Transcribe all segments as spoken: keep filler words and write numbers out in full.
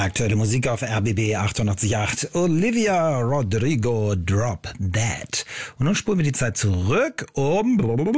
Aktuelle Musik auf R B B achtundachtzig Komma acht. Olivia Rodrigo, Drop That. Und nun spulen wir die Zeit zurück um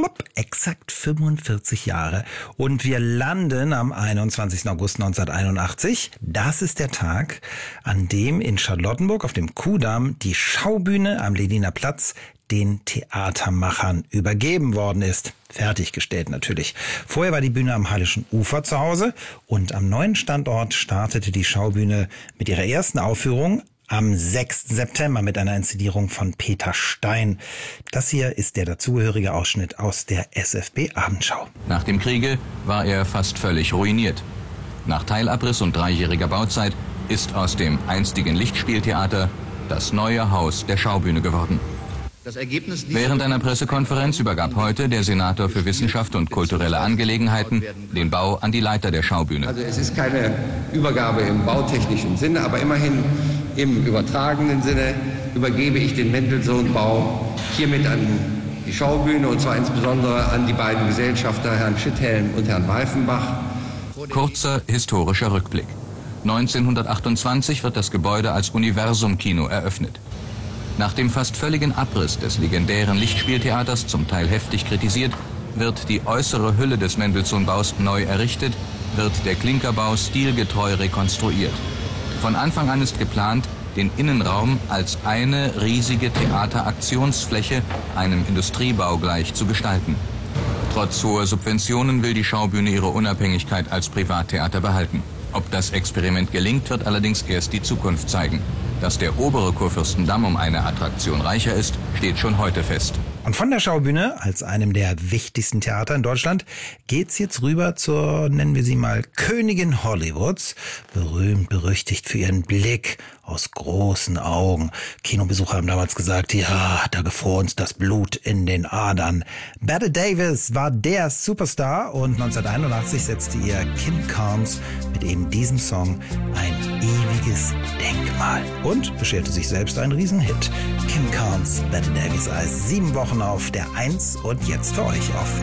exakt fünfundvierzig Jahre. Und wir landen am einundzwanzigsten August neunzehnhunderteinundachtzig. Das ist der Tag, an dem in Charlottenburg auf dem Kuhdamm die Schaubühne am Lehniner Platz den Theatermachern übergeben worden ist. Fertiggestellt natürlich. Vorher war die Bühne am Hallischen Ufer zu Hause und am neuen Standort startete die Schaubühne mit ihrer ersten Aufführung am sechsten September mit einer Inszenierung von Peter Stein. Das hier ist der dazugehörige Ausschnitt aus der S F B-Abendschau. Nach dem Kriege war er fast völlig ruiniert. Nach Teilabriss und dreijähriger Bauzeit ist aus dem einstigen Lichtspieltheater das neue Haus der Schaubühne geworden. Das Ergebnis Während einer Pressekonferenz übergab heute der Senator für Wissenschaft und kulturelle Angelegenheiten den Bau an die Leiter der Schaubühne. Also es ist keine Übergabe im bautechnischen Sinne, aber immerhin im übertragenen Sinne übergebe ich den Mendelssohn-Bau hiermit an die Schaubühne, und zwar insbesondere an die beiden Gesellschafter, Herrn Schitthelm und Herrn Weifenbach. Kurzer historischer Rückblick. neunzehnhundertachtundzwanzig wird das Gebäude als Universum-Kino eröffnet. Nach dem fast völligen Abriss des legendären Lichtspieltheaters, zum Teil heftig kritisiert, wird die äußere Hülle des Mendelssohn-Baus neu errichtet, wird der Klinkerbau stilgetreu rekonstruiert. Von Anfang an ist geplant, den Innenraum als eine riesige Theateraktionsfläche einem Industriebau gleich zu gestalten. Trotz hoher Subventionen will die Schaubühne ihre Unabhängigkeit als Privattheater behalten. Ob das Experiment gelingt, wird allerdings erst die Zukunft zeigen. Dass der obere Kurfürstendamm um eine Attraktion reicher ist, steht schon heute fest. Und von der Schaubühne, als einem der wichtigsten Theater in Deutschland, geht's jetzt rüber zur, nennen wir sie mal, Königin Hollywoods. Berühmt, berüchtigt für ihren Blick aus großen Augen. Kinobesucher haben damals gesagt, ja, da gefror uns das Blut in den Adern. Bette Davis war der Superstar und neunzehnhunderteinundachtzig setzte ihr Kim Carnes mit eben diesem Song ein ewiges Denkmal und bescherte sich selbst einen Riesenhit. Kim Carnes, Bette Davis als sieben Wochen auf der eins und jetzt für euch auf